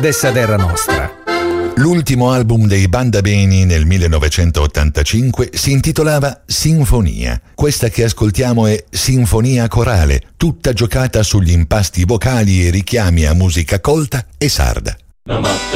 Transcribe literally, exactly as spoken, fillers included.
dessa terra nostra. L'ultimo album dei Banda Beni nel millenovecentottantacinque si intitolava Sinfonia. Questa che ascoltiamo è Sinfonia corale, tutta giocata sugli impasti vocali e richiami a musica colta e sarda.